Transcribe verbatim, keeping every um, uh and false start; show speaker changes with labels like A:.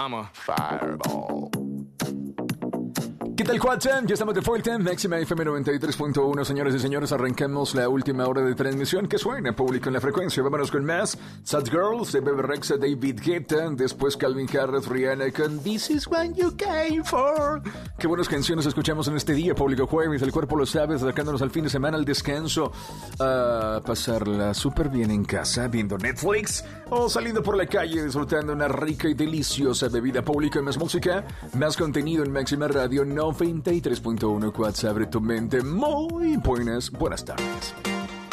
A: I'm a fireball.
B: ¿Qué tal, Cuatzam? Ya estamos de vuelta en Máxima F M noventa y tres punto uno. Señores y señores, arrancamos la última hora de transmisión. Que suena público en la frecuencia. Vámonos con más. Sad Girls de Bebe Rexha, David Guetta. Después Calvin Harris, Rihanna con This is what you came for. Qué buenas canciones escuchamos en este día, público jueves. El cuerpo lo sabe, acercándonos al fin de semana, al descanso. A pasarla súper bien en casa, viendo Netflix. O saliendo por la calle, disfrutando una rica y deliciosa bebida pública. Más música, más contenido en Máxima Radio noventa y tres punto uno. Cuatro, abre tu mente. Muy buenas, buenas tardes.